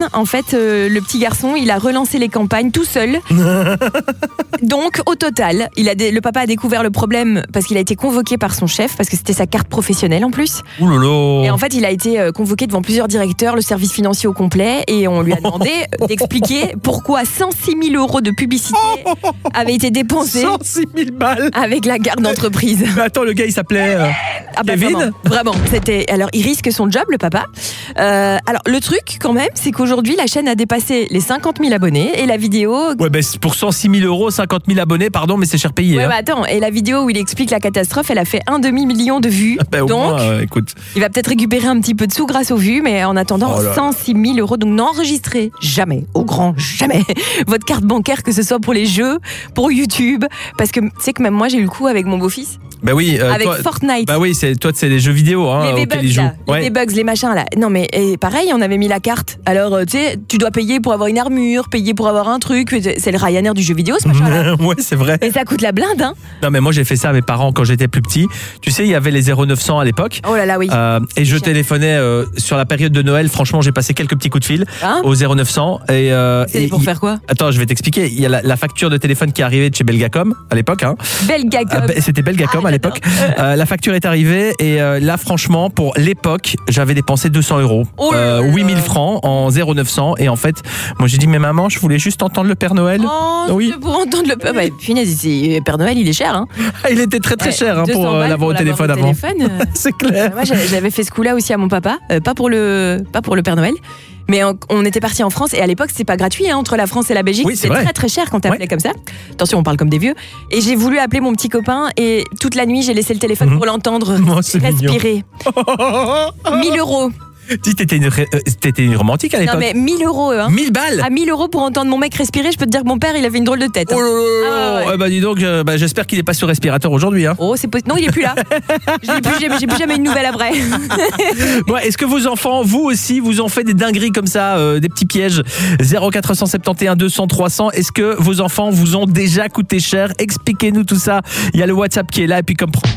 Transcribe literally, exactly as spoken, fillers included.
en fait, euh, le petit garçon, il a relancé les campagnes tout seul. Donc, au total, il a dé- le papa a découvert le problème parce qu'il a été convoqué par son chef, parce que c'était sa carte professionnelle en plus. Ouh là là. Et en fait, il a été euh, convoqué devant plusieurs directeurs, le service financier au complet, et on lui a demandé d'expliquer pourquoi cent six mille euros de publicité avaient été dépensés cent six mille balles. avec la garde d'entreprise. Mais attends, le gars, il s'appelait euh, Ah bah Kevin. vraiment, vraiment. C'était, alors, il risque son job, le papa. Euh, alors, le truc, quand même, c'est qu'aujourd'hui, la chaîne a dépassé les cinquante mille abonnés et la vidéo. Ouais, ben c'est pour cent six mille euros, cinquante mille abonnés, pardon, mais c'est cher payé. Ouais, hein. bah attends, et la vidéo où il explique la catastrophe, elle a fait un demi-million de vues. Ben, au Donc, moins, euh, écoute. il va peut-être récupérer un petit peu de sous grâce aux vues, mais en attendant, Oh là là. cent six mille euros. Donc, n'enregistrez jamais, au grand jamais, votre carte bancaire, que ce soit pour les jeux, pour YouTube. Parce que tu sais que même moi, j'ai eu le coup avec mon beau-fils, Bah oui. euh, avec toi, Fortnite. Bah oui, c'est, toi, c'est les jeux vidéo hein, Les auxquels V-Bucks, ils jouent. là, Ouais. les V-Bucks, les machins là. Non mais et pareil, on avait mis la carte. Alors euh, tu sais, tu dois payer pour avoir une armure, payer pour avoir un truc. C'est le Ryanair du jeu vidéo, ce machin-là. ouais, c'est vrai. Et ça coûte la blinde, hein. Non, mais moi, j'ai fait ça à mes parents quand j'étais plus petit. Tu sais, il y avait les zéro neuf cents à l'époque. Oh là là, oui. Euh, et je cher. téléphonais euh, sur la période de Noël. Franchement, j'ai passé quelques petits coups de fil Hein au zéro neuf cents. Et, euh, C'est et pour il- faire quoi? Attends, je vais t'expliquer. Il y a la, la facture de téléphone qui est arrivée de chez Belgacom à l'époque. Hein. Belgacom. Ah, ben, c'était Belgacom Ah, à l'époque. Euh, la facture est arrivée et euh, là, franchement, pour l'époque, j'avais dépensé deux cents euros. Oh là Euh, là. huit mille francs en zéro neuf cents. Et en fait, moi, j'ai dit, mais maman, je voulais juste entendre le Père Noël. Oh, Oui. c'est pour entendre le Père Noël. Punaise, c'est- Père Noël, il est cher, hein. Il était très très Ouais, cher hein, deux cents pour euh, balles l'avoir au pour téléphone l'avoir avant. au téléphone, euh. C'est clair. Moi, j'avais j'avais fait ce coup-là aussi à mon papa, euh, pas pour le, pas pour le Père Noël, mais on, on était parti en France et à l'époque c'est pas gratuit hein, entre la France et la Belgique, Oui, c'est c'était vrai. très très cher quand t'appelais Ouais. comme ça. Attention, on parle comme des vieux. Et j'ai voulu appeler mon petit copain et toute la nuit j'ai laissé le téléphone Mhm. pour l'entendre Oh, c'est mignon. respirer. mille euros. Dis, t'étais une, ré- euh, t'étais une romantique à Non l'époque. mais mille euros, hein. mille balles. À mille euros pour entendre mon mec respirer, je peux te dire que mon père il avait une drôle de tête. hein. Oh là là. Ah ouais. Eh ben, dis donc, euh, bah, j'espère qu'il est pas sur respirateur aujourd'hui. Hein. Oh, c'est possible. Non, il est plus là. J'ai plus, j'ai- j'ai plus jamais une nouvelle après. Bon, est-ce que vos enfants, vous aussi, vous ont fait des dingueries comme ça, euh, des petits pièges zéro quatre cent soixante et onze deux cents trois cents. Est-ce que vos enfants vous ont déjà coûté cher? Expliquez-nous tout ça. Il y a le WhatsApp qui est là et puis comme